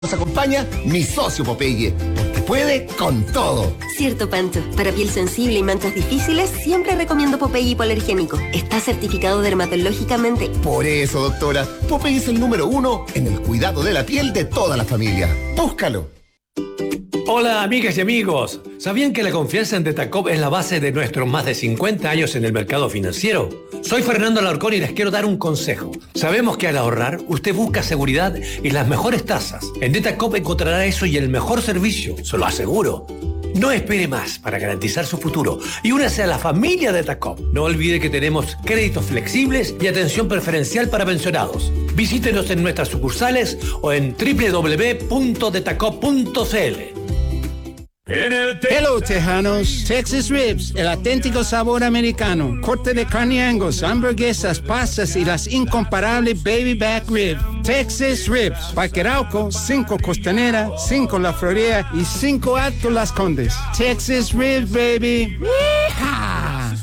Nos acompaña mi socio Popeye, porque puede con todo. Cierto, Pancho. Para piel sensible y manchas difíciles, siempre recomiendo Popeye hipoalergénico. Está certificado dermatológicamente. Por eso, doctora, Popeye es el número 1 en el cuidado de la piel de toda la familia. Búscalo. Hola, amigas y amigos. ¿Sabían que la confianza en Detacop es la base de nuestros más de 50 años en el mercado financiero? Soy Fernando Alarcón y les quiero dar un consejo. Sabemos que al ahorrar, usted busca seguridad y las mejores tasas. En Detacop encontrará eso y el mejor servicio, se lo aseguro. No espere más para garantizar su futuro y únase a la familia Detacop. No olvide que tenemos créditos flexibles y atención preferencial para pensionados. Visítenos en nuestras sucursales o en www.detacop.cl. Hello, Tejanos. Texas Ribs, el auténtico sabor americano. Corte de carne Angus, hamburguesas, pastas y las incomparables Baby Back Rib. Texas Ribs, Parque Arauco, 5 Costanera, 5 La Florida y 5 Alto Las Condes. Texas Ribs, baby. ¡Yeehaw!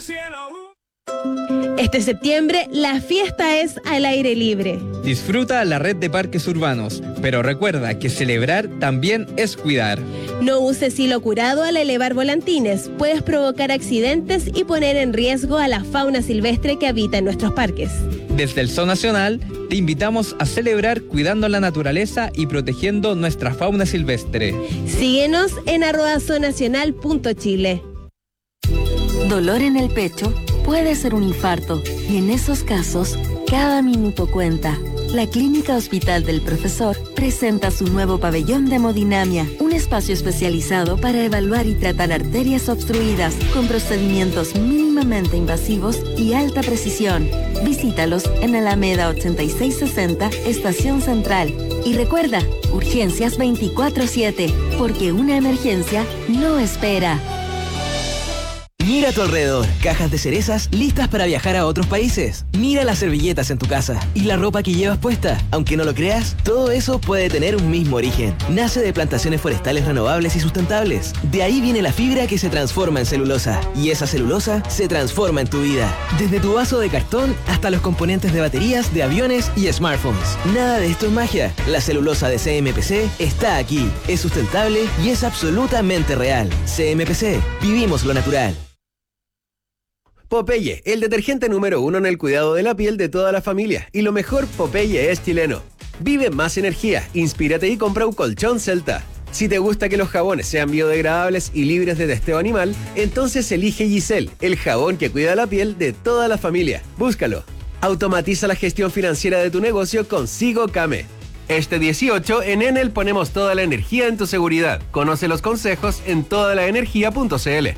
Este septiembre, la fiesta es al aire libre. Disfruta la red de parques urbanos, pero recuerda que celebrar también es cuidar. No uses hilo curado al elevar volantines. Puedes provocar accidentes y poner en riesgo a la fauna silvestre que habita en nuestros parques. Desde el Zoo Nacional, te invitamos a celebrar cuidando la naturaleza y protegiendo nuestra fauna silvestre. Síguenos en @zoonacional.chile. Dolor en el pecho puede ser un infarto y en esos casos, cada minuto cuenta. La Clínica Hospital del Profesor presenta su nuevo pabellón de hemodinamia, un espacio especializado para evaluar y tratar arterias obstruidas con procedimientos mínimamente invasivos y alta precisión. Visítalos en Alameda 8660, Estación Central. Y recuerda, urgencias 24/7, porque una emergencia no espera. Mira a tu alrededor, cajas de cerezas listas para viajar a otros países. Mira las servilletas en tu casa y la ropa que llevas puesta. Aunque no lo creas, todo eso puede tener un mismo origen. Nace de plantaciones forestales renovables y sustentables. De ahí viene la fibra que se transforma en celulosa. Y esa celulosa se transforma en tu vida. Desde tu vaso de cartón hasta los componentes de baterías, de aviones y smartphones. Nada de esto es magia. La celulosa de CMPC está aquí. Es sustentable y es absolutamente real. CMPC, vivimos lo natural. Popeye, el detergente número 1 en el cuidado de la piel de toda la familia. Y lo mejor, Popeye es chileno. Vive más energía, inspírate y compra un colchón Celta. Si te gusta que los jabones sean biodegradables y libres de testeo animal, entonces elige Giselle, el jabón que cuida la piel de toda la familia. Búscalo. Automatiza la gestión financiera de tu negocio con Sigo Kame. Este 18 en Enel ponemos toda la energía en tu seguridad. Conoce los consejos en todalaenergia.cl.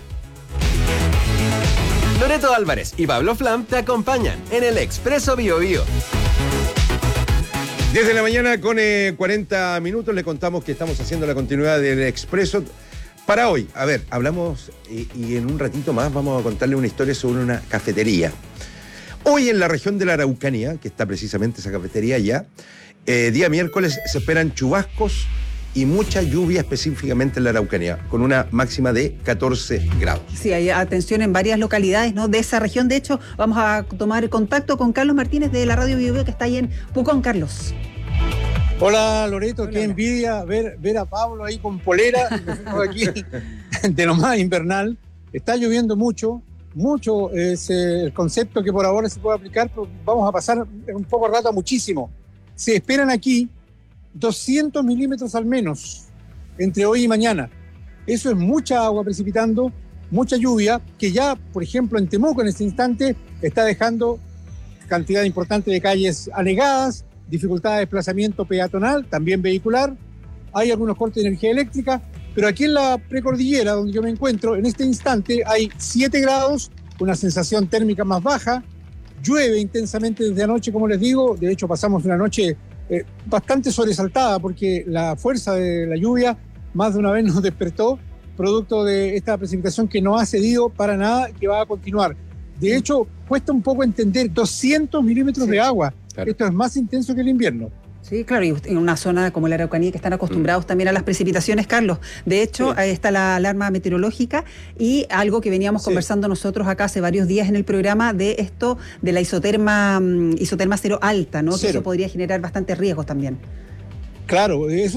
Loreto Álvarez y Pablo Flam te acompañan en el Expreso Bio Bio. 10 de la mañana con 40 minutos. Le contamos que estamos haciendo la continuidad del Expreso para hoy. A ver, hablamos y en un ratito más vamos a contarle una historia sobre una cafetería. Hoy en la región de la Araucanía, que está precisamente esa cafetería allá, día miércoles se esperan chubascos y mucha lluvia específicamente en la Araucanía, con una máxima de 14 grados. Sí, hay atención en varias localidades, ¿no?, de esa región. De hecho, vamos a tomar contacto con Carlos Martínez de la Radio Bio Bio, que está ahí en Pucón. Carlos. Hola, Loreto. Hola. Qué envidia ver a Pablo ahí con polera aquí de lo más invernal. Está lloviendo mucho es el concepto que por ahora se puede aplicar, pero vamos a pasar un poco rato a muchísimo. Se esperan aquí 200 milímetros al menos entre hoy y mañana. Eso es mucha agua precipitando, mucha lluvia, que ya, por ejemplo, en Temuco en este instante está dejando cantidad importante de calles anegadas, dificultad de desplazamiento peatonal, también vehicular. Hay algunos cortes de energía eléctrica, pero aquí en la precordillera, donde yo me encuentro, en este instante hay 7 grados, una sensación térmica más baja, llueve intensamente desde anoche, como les digo. De hecho, pasamos una noche bastante sobresaltada, porque la fuerza de la lluvia más de una vez nos despertó, producto de esta precipitación que no ha cedido para nada, que va a continuar. De hecho, cuesta un poco entender 200 milímetros de agua. Claro. Esto es más intenso que el invierno. Sí, claro, y en una zona como la Araucanía, que están acostumbrados también a las precipitaciones, Carlos. De hecho, ahí está la alarma meteorológica, y algo que veníamos conversando nosotros acá hace varios días en el programa, de esto de la isoterma cero alta, ¿no? Cero. Que eso podría generar bastantes riesgos también. Claro, eso